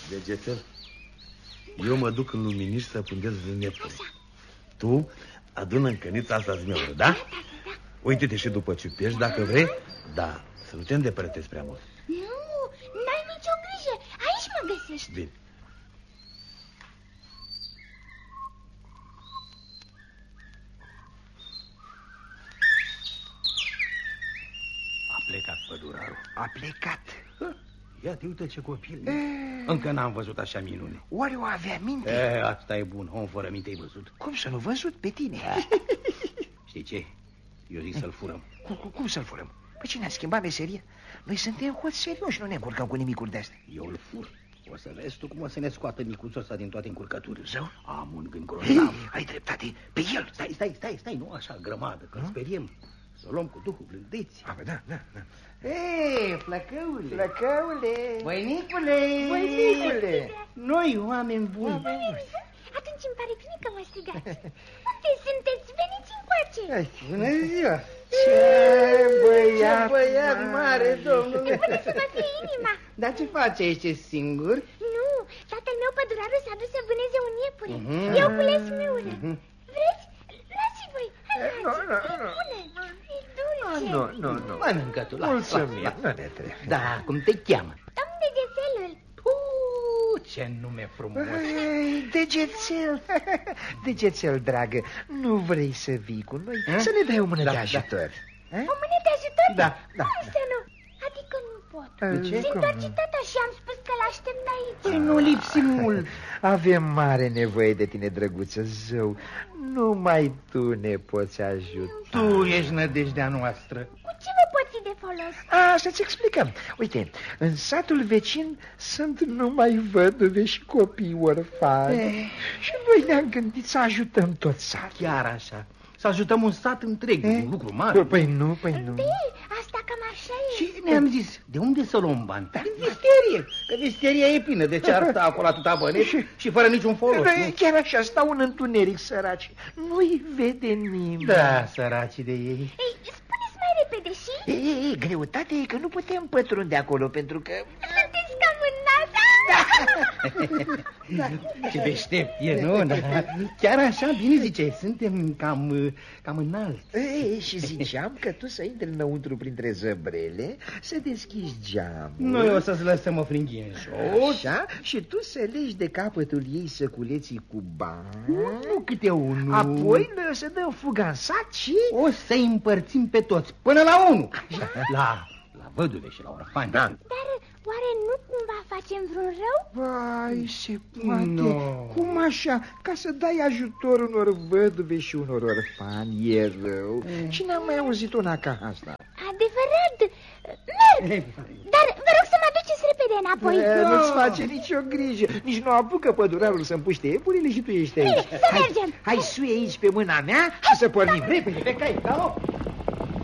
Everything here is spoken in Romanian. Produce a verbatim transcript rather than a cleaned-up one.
Degețel, eu mă duc în luminiș să pândez nepturi. Tu adună în cănița asta zmeură, da? Uite-te și după ciupești dacă vrei, dar să nu te îndepărtezi prea mult. Nu, n-ai nicio grijă, aici mă găsești. Bine. A plecat pădurarul. A plecat. Ia te uită ce copil. E... Încă n-am văzut așa minune. Oare o avea minte? E, asta e bun, om fără minte ai văzut. Cum să nu văzut pe tine? Știi ce? Eu zic să-l furăm. Cum, cum, cum să-l furăm? Păi cine a schimbat meseria? Noi suntem hoți serioși, nu ne încurcăm cu nimicuri de-astea. Eu îl fur. O să vezi tu cum o să ne scoată micuțul ăsta din toate încurcăturile. Zău? Am un gând grozav. Ai dreptate, pe el. Stai, stai, stai, stai, nu așa grămadă, că speriem. Să o luăm cu duhul blândeți. Ah, da, da, da. Ei, flăcăule! Flăcăule! Băinicule! Băinicule! Noi, oameni buni! Atunci îmi pare bine că mă strigați. Unde sunteți? Veniți încoace! Bună ziua! Ce băiat, ce băiat mare, domnule! Până să mă fie inima! Dar ce faci aici, e singur? Nu, tatăl meu pădurarul s-a dus să vâneze un iepure. Uh-huh. Eu cules miură. Uh-huh. Vreți? Luați voi! Hai, nu, nu, nu. Bună! E dulce! Nu, nu, nu. Mănâncă tu, lasă. Mulțumim, nu ne trebuie. Da, cum te cheamă? Domn Degețelul! Puuu, ce nume frumos! Ei, Degețel, Degețel, dragă, nu vrei să vii cu noi? A? Să ne dai o mână da, de ajutor. Da. O mână de ajutor? Da, da. Cum să nu? Adică nu pot. De ce? Se întoarce tata și am spus că l-aștept aici. Păi nu lipsi mult. Avem mare nevoie de tine, drăguță, zău. Numai tu ne poți ajuta. Tu ești nădejdea noastră. Cu ce vă poți fi de folos? A, să-ți explicăm. Uite, în satul vecin sunt numai văduve și copii orfani. Eh. Și noi ne-am gândit să ajutăm tot satul. Chiar așa. Să ajutăm un sat întreg, Eh? un lucru mare. Păi nu, păi nu. Ei, asta cam așa e. Și ne-am zis, de unde să luăm bani? Din visterie, că visteria e plină. De ce ar sta acolo atâta băneți și fără niciun folos? Noi chiar așa stau în întuneric, săraci. Nu-i vede nimeni. Da, săracii de ei. Ei, spuneți mai repede și... Ei, ei, ei, greutatea e că nu putem pătrunde acolo, pentru că... Sunteți cam în nas. Da. Ce deștept e, nu? Da. Chiar așa, bine zice, suntem cam, cam înalți. Ei, și ziceam că tu să intri înăuntru printre zăbrele, să deschizi geamul. Noi o să-ți lăsăm o fringhie în jos. Așa, și tu să legi de capătul ei săculeții cu bani. Nu câte unul. Apoi noi o să dăm fuga în sat și... O să-i împărțim pe toți, până la unul. La, la văduve și la orfani. Da. Dar oare nu cumva facem vreun rău? Vai, se poate. No. Cum așa? Ca să dai ajutor unor văduve și unor orfani e rău. Mm. Cine a mai auzit una ca asta? Adevărat, merg. Dar vă rog să mă duceți repede înapoi. E, nu-ți face nicio grijă. Nici nu apucă pădurarul să împuște iepurile și tu ești aici. Bine, să hai, mergem. Hai, sui aici pe mâna mea și să pornim repede pe cai. Da,